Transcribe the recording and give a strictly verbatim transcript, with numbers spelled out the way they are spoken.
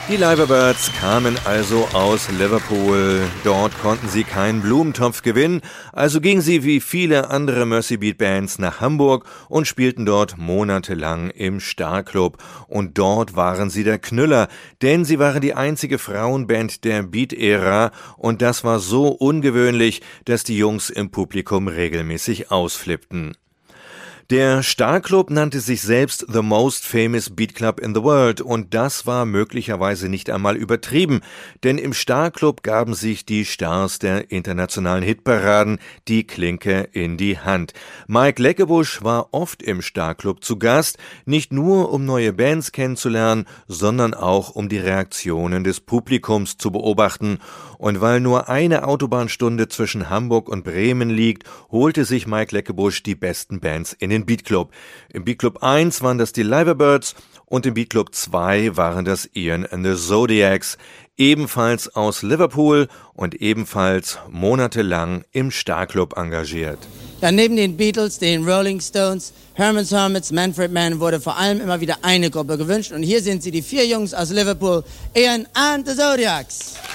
Die Liverbirds kamen also aus Liverpool. Dort konnten sie keinen Blumentopf gewinnen, also gingen sie wie viele andere Mersey Beat Bands nach Hamburg und spielten dort monatelang im Starclub. Und dort waren sie der Knüller, denn sie waren die einzige Frauenband der Beat-Ära und das war so ungewöhnlich, dass die Jungs im Publikum regelmäßig ausflippten. Der Starclub nannte sich selbst The Most Famous Beat Club in the World und das war möglicherweise nicht einmal übertrieben, denn im Starclub gaben sich die Stars der internationalen Hitparaden die Klinke in die Hand. Mike Leckebusch war oft im Starclub zu Gast, nicht nur um neue Bands kennenzulernen, sondern auch um die Reaktionen des Publikums zu beobachten. Und weil nur eine Autobahnstunde zwischen Hamburg und Bremen liegt, holte sich Mike Leckebusch die besten Bands in den Beat Club. Im Beat Club eins waren das die Liverbirds und im Beat Club zwei waren das Ian and the Zodiacs, ebenfalls aus Liverpool und ebenfalls monatelang im Starclub engagiert. Ja, neben den Beatles, den Rolling Stones, Herman's Hermits, Manfred Mann wurde vor allem immer wieder eine Gruppe gewünscht und hier sind sie, die vier Jungs aus Liverpool, Ian and the Zodiacs.